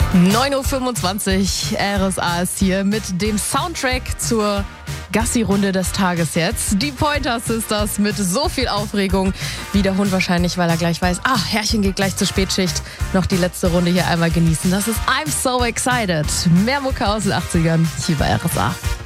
9.25 Uhr, RSA ist hier mit dem Soundtrack zur Gassi-Runde des Tages jetzt. Die Pointer Sisters mit so viel Aufregung wie der Hund wahrscheinlich, weil er gleich weiß, Herrchen geht gleich zur Spätschicht. Noch die letzte Runde hier einmal genießen. Das ist I'm So Excited. Mehr Mucke aus den 80ern hier bei RSA.